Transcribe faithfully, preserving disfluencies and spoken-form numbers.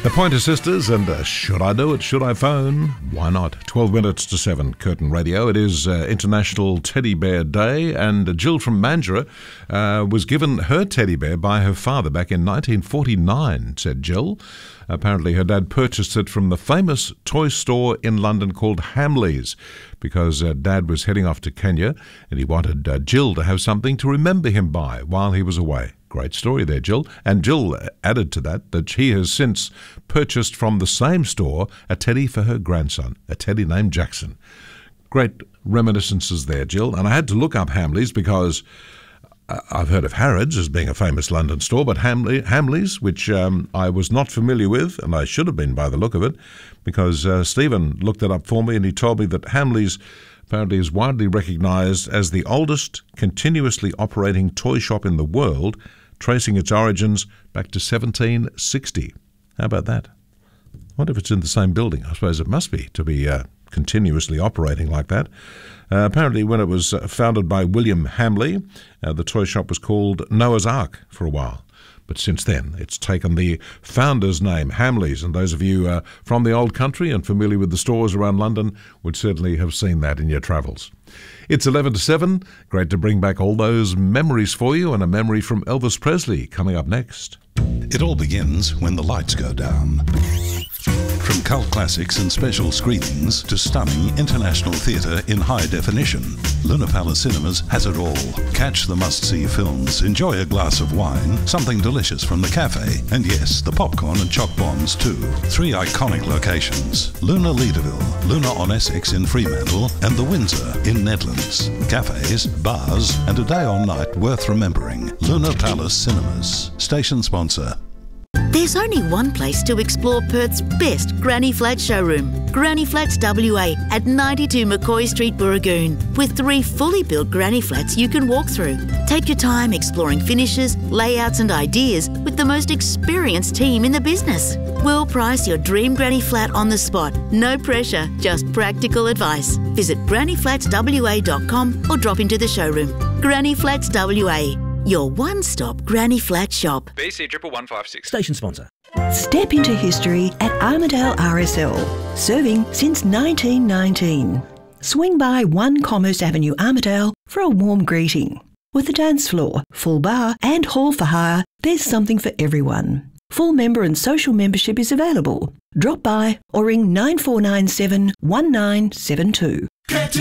The Pointer Sisters and uh, Should I Do It? Should I Phone? Why not? twelve minutes to seven, Curtin Radio. It is uh, International Teddy Bear Day, and Jill from Mandurah uh, was given her teddy bear by her father back in nineteen forty-nine, said Jill. Apparently her dad purchased it from the famous toy store in London called Hamleys, because uh, Dad was heading off to Kenya and he wanted uh, Jill to have something to remember him by while he was away. Great story there, Jill. And Jill added to that that she has since purchased from the same store a teddy for her grandson, a teddy named Jackson. Great reminiscences there, Jill. And I had to look up Hamleys because I've heard of Harrods as being a famous London store, but Hamley, Hamleys, which um, I was not familiar with, and I should have been by the look of it, because uh, Stephen looked it up for me and he told me that Hamleys apparently is widely recognised as the oldest continuously operating toy shop in the world, tracing its origins back to seventeen sixty. How about that? I wonder if it's in the same building. I suppose it must be to be uh, continuously operating like that. Uh, apparently when it was uh, founded by William Hamley, uh, the toy shop was called Noah's Ark for a while. But since then, it's taken the founder's name, Hamleys, and those of you uh, from the old country and familiar with the stores around London would certainly have seen that in your travels. It's eleven to seven. Great to bring back all those memories for you, and a memory from Elvis Presley coming up next. It all begins when the lights go down. From cult classics and special screenings to stunning international theatre in high definition, Luna Palace Cinemas has it all. Catch the must-see films, enjoy a glass of wine, something delicious from the cafe, and yes, the popcorn and choc bombs too. Three iconic locations: Luna Leederville, Luna on Essex in Fremantle, and the Windsor in Nedlands. Cafes, bars, and a day or night worth remembering. Luna Palace Cinemas. Station sponsor. There's only one place to explore Perth's best Granny Flat showroom, Granny Flats W A at ninety-two McCoy Street, Burragoon, with three fully built Granny Flats you can walk through. Take your time exploring finishes, layouts and ideas with the most experienced team in the business. We'll price your dream Granny Flat on the spot. No pressure, just practical advice. Visit granny flats w a dot com or drop into the showroom. Granny Flats W A. Your one-stop Granny Flat shop. B C one one five six. Station sponsor. Step into history at Armidale R S L, serving since nineteen nineteen. Swing by one Commerce Avenue, Armidale for a warm greeting. With a dance floor, full bar and hall for hire, there's something for everyone. Full member and social membership is available. Drop by or ring nine four nine seven one nine seven two.